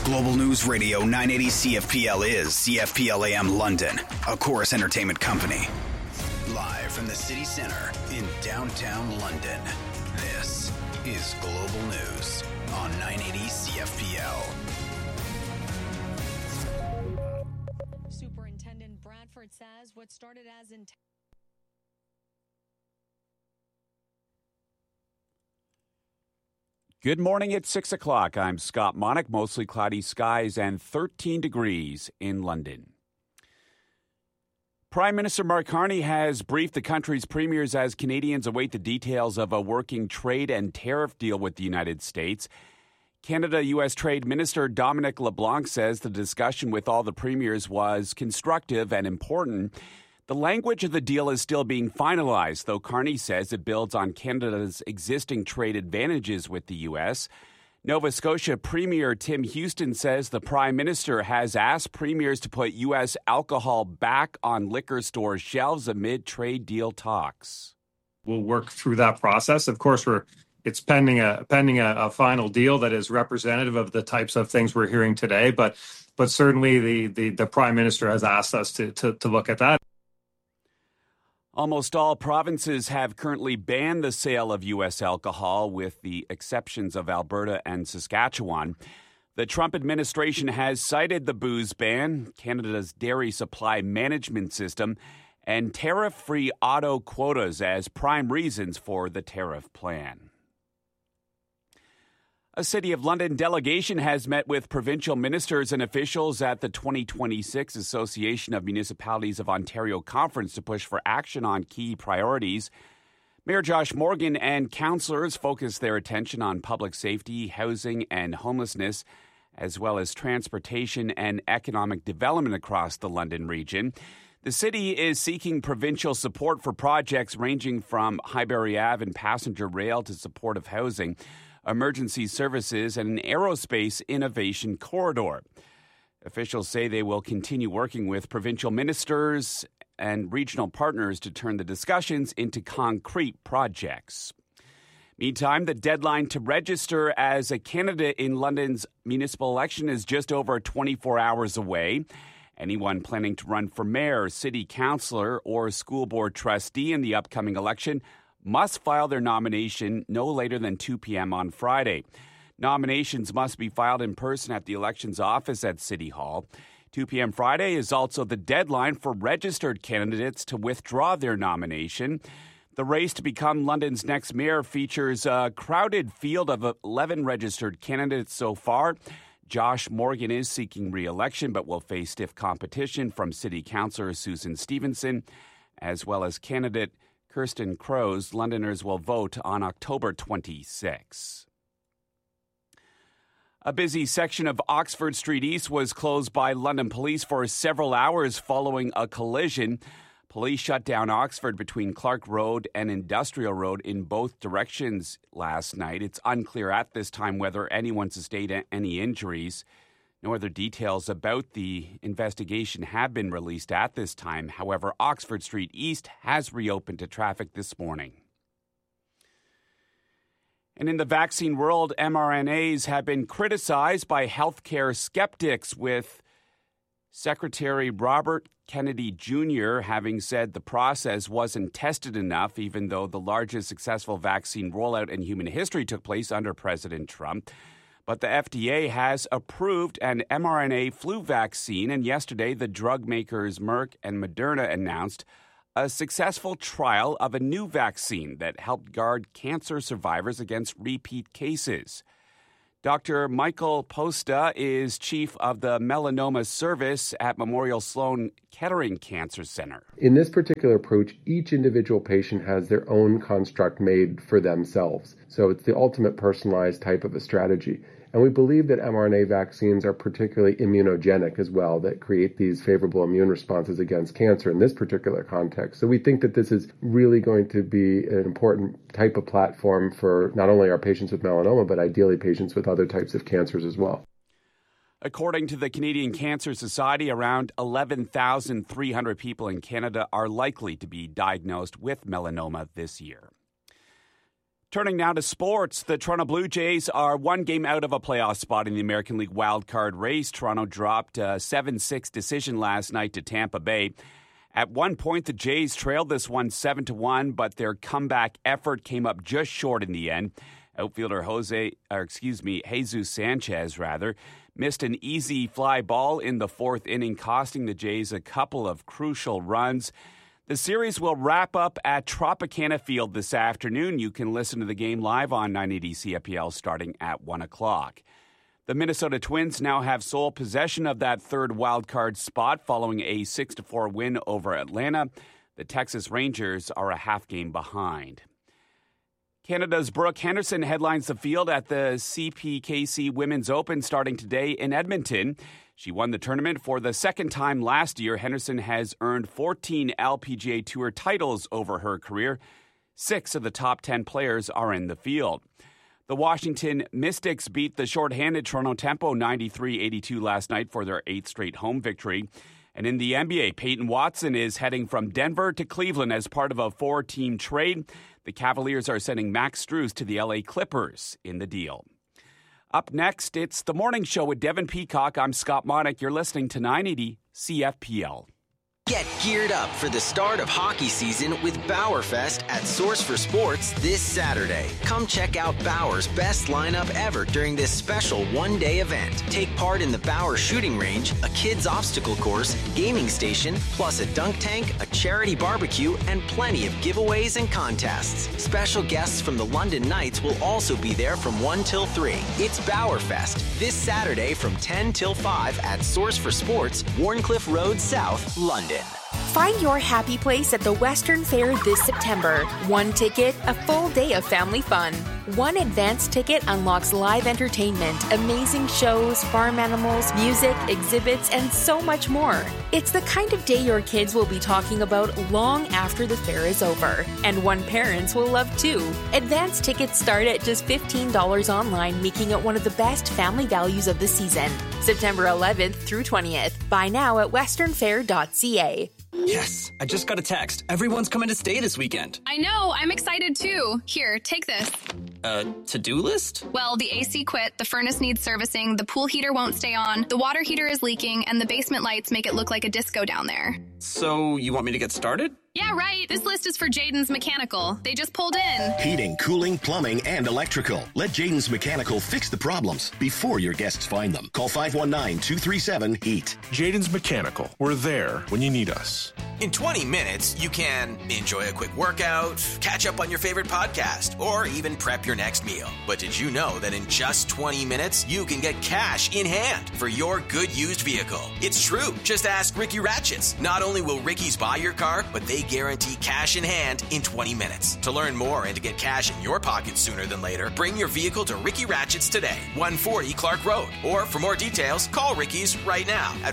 Global News Radio 980 CFPL is CFPL AM London, a Chorus Entertainment company. Live from the city centre in downtown London, this is Global News on 980 CFPL. Superintendent Bradford says what started as Good morning at 6 o'clock. I'm Scott Monick. Mostly cloudy skies and 13 degrees in London. Prime Minister Mark Carney has briefed the country's premiers as Canadians await the details of a working trade and tariff deal with the United States. Canada-U.S. Trade Minister Dominic LeBlanc says the discussion with all the premiers was constructive and important. The language of the deal is still being finalized, though Carney says it builds on Canada's existing trade advantages with the U.S. Nova Scotia Premier Tim Houston says the Prime Minister has asked premiers to put U.S. alcohol back on liquor store shelves amid trade deal talks. We'll work through that process. Of course, it's pending a final deal that is representative of the types of things we're hearing today. But certainly the Prime Minister has asked us to look at that. Almost all provinces have currently banned the sale of U.S. alcohol, with the exceptions of Alberta and Saskatchewan. The Trump administration has cited the booze ban, Canada's dairy supply management system, and tariff-free auto quotas as prime reasons for the tariff plan. A City of London delegation has met with provincial ministers and officials at the 2026 Association of Municipalities of Ontario Conference to push for action on key priorities. Mayor Josh Morgan and councillors focused their attention on public safety, housing and homelessness, as well as transportation and economic development across the London region. The city is seeking provincial support for projects ranging from Highbury Ave and passenger rail to supportive housing, emergency services, and an aerospace innovation corridor. Officials say they will continue working with provincial ministers and regional partners to turn the discussions into concrete projects. Meantime, the deadline to register as a candidate in London's municipal election is just over 24 hours away. Anyone planning to run for mayor, city councillor, or school board trustee in the upcoming election must file their nomination no later than 2 p.m. on Friday. Nominations must be filed in person at the elections office at City Hall. 2 p.m. Friday is also the deadline for registered candidates to withdraw their nomination. The race to become London's next mayor features a crowded field of 11 registered candidates so far. Josh Morgan is seeking re-election but will face stiff competition from City Councillor Susan Stevenson, as well as candidate Kirsten Crows. Londoners will vote on October 26. A busy section of Oxford Street East was closed by London police for several hours following a collision. Police shut down Oxford between Clark Road and Industrial Road in both directions last night. It's unclear at this time whether anyone sustained any injuries. No other details about the investigation have been released at this time. However, Oxford Street East has reopened to traffic this morning. And in the vaccine world, mRNAs have been criticized by healthcare skeptics, with Secretary Robert Kennedy Jr. having said the process wasn't tested enough, even though the largest successful vaccine rollout in human history took place under President Trump. But the FDA has approved an mRNA flu vaccine, and yesterday the drug makers Merck and Moderna announced a successful trial of a new vaccine that helped guard cancer survivors against repeat cases. Dr. Michael Posta is chief of the melanoma service at Memorial Sloan Kettering Cancer Center. In this particular approach, each individual patient has their own construct made for themselves. So it's the ultimate personalized type of a strategy. And we believe that mRNA vaccines are particularly immunogenic as well, that create these favorable immune responses against cancer in this particular context. So we think that this is really going to be an important type of platform for not only our patients with melanoma, but ideally patients with other types of cancers as well. According to the Canadian Cancer Society, around 11,300 people in Canada are likely to be diagnosed with melanoma this year. Turning now to sports, the Toronto Blue Jays are one game out of a playoff spot in the American League wildcard race. Toronto dropped a 7-6 decision last night to Tampa Bay. At one point, the Jays trailed this one 7-1, but their comeback effort came up just short in the end. Outfielder Jesus Sanchez, missed an easy fly ball in the fourth inning, costing the Jays a couple of crucial runs. The series will wrap up at Tropicana Field this afternoon. You can listen to the game live on 980 CFPL starting at 1 o'clock. The Minnesota Twins now have sole possession of that third wildcard spot following a 6-4 win over Atlanta. The Texas Rangers are a half game behind. Canada's Brooke Henderson headlines the field at the CPKC Women's Open starting today in Edmonton. She won the tournament for the second time last year. Henderson has earned 14 LPGA Tour titles over her career. 6 of the top 10 players are in the field. The Washington Mystics beat the shorthanded Toronto Tempo 93-82 last night for their 8th straight home victory. And in the NBA, Peyton Watson is heading from Denver to Cleveland as part of a 4-team trade. The Cavaliers are sending Max Strus to the LA Clippers in the deal. Up next, it's The Morning Show with Devin Peacock. I'm Scott Monick. You're listening to 980 CFPL. Get geared up for the start of hockey season with Bauerfest at Source for Sports this Saturday. Come check out Bauer's best lineup ever during this special one-day event. Take part in the Bauer shooting range, a kids obstacle course, gaming station, plus a dunk tank, a charity barbecue, and plenty of giveaways and contests. Special guests from the London Knights will also be there from 1 till 3. It's Bauerfest this Saturday from 10 till 5 at Source for Sports, Warncliffe Road South, London. Find your happy place at the Western Fair this September. One ticket, a full day of family fun. One advance ticket unlocks live entertainment, amazing shows, farm animals, music, exhibits, and so much more. It's the kind of day your kids will be talking about long after the fair is over. And one parents will love too. Advance tickets start at just $15 online, making it one of the best family values of the season. September 11th through 20th. Buy now at westernfair.ca. Yes, I just got a text. Everyone's coming to stay this weekend. I know, I'm excited too. Here, take this. To-do list? Well, the AC quit, the furnace needs servicing, the pool heater won't stay on, the water heater is leaking, and the basement lights make it look like a disco down there. So, you want me to get started? Yeah, right. This list is for Jaden's Mechanical. They just pulled in. Heating, cooling, plumbing, and electrical. Let Jaden's Mechanical fix the problems before your guests find them. Call 519-237-HEAT. Jaden's Mechanical. We're there when you need us. In 20 minutes, you can enjoy a quick workout, catch up on your favorite podcast, or even prep your next meal. But did you know that in just 20 minutes, you can get cash in hand for your good used vehicle? It's true. Just ask Ricky Ratchets. Not only will Ricky's buy your car, but they guarantee cash in hand in 20 minutes. To learn more and to get cash in your pocket sooner than later, bring your vehicle to Ricky Ratchets today, 140 Clark Road. Or for more details, call Ricky's right now at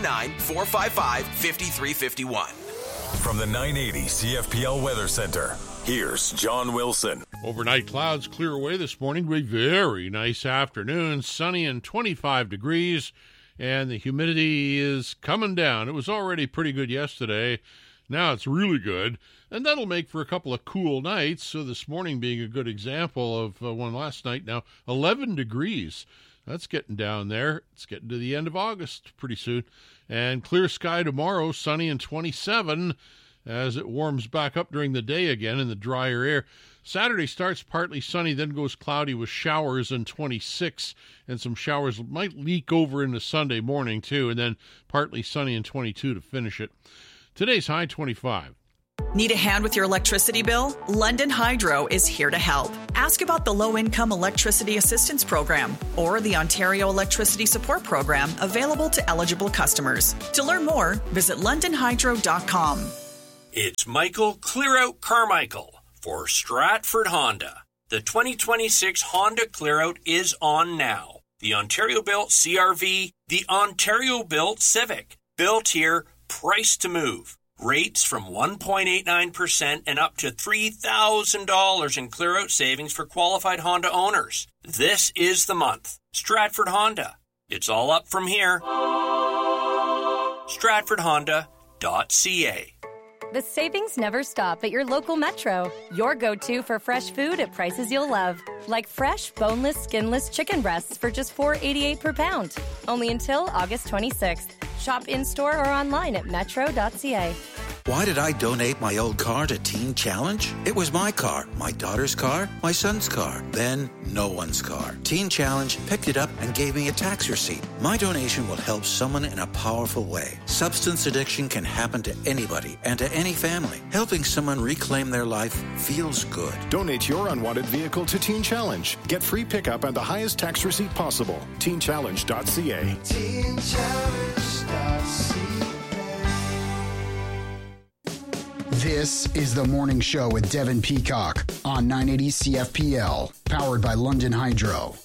519-455-5351. From the 980 CFPL Weather Center, here's John Wilson. Overnight clouds clear away this morning to a very nice afternoon, sunny and 25 degrees, and the humidity is coming down. It was already pretty good yesterday. Now it's really good, and that'll make for a couple of cool nights. So this morning being a good example of one last night. Now 11 degrees. That's getting down there. It's getting to the end of August pretty soon. And clear sky tomorrow, sunny and 27 as it warms back up during the day again in the drier air. Saturday starts partly sunny, then goes cloudy with showers and 26, and some showers might leak over into Sunday morning too, and then partly sunny and 22 to finish it. Today's high 25. Need a hand with your electricity bill? London Hydro is here to help. Ask about the Low-Income Electricity Assistance Program or the Ontario Electricity Support Program available to eligible customers. To learn more, visit londonhydro.com. It's Michael Clearout Carmichael for Stratford Honda. The 2026 Honda Clearout is on now. The Ontario-built CR-V, the Ontario-built Civic. Built here, priced to move. Rates from 1.89% and up to $3,000 in clear-out savings for qualified Honda owners. This is the month. Stratford Honda. It's all up from here. StratfordHonda.ca. The savings never stop at your local Metro. Your go-to for fresh food at prices you'll love. Like fresh, boneless, skinless chicken breasts for just $4.88 per pound. Only until August 26th. Shop in-store or online at metro.ca. Why did I donate my old car to Teen Challenge? It was my car, my daughter's car, my son's car, then no one's car. Teen Challenge picked it up and gave me a tax receipt. My donation will help someone in a powerful way. Substance addiction can happen to anybody and to any family. Helping someone reclaim their life feels good. Donate your unwanted vehicle to Teen Challenge. Get free pickup and the highest tax receipt possible. TeenChallenge.ca. TeenChallenge.ca. This is The Morning Show with Devin Peacock on 980 CFPL, powered by London Hydro.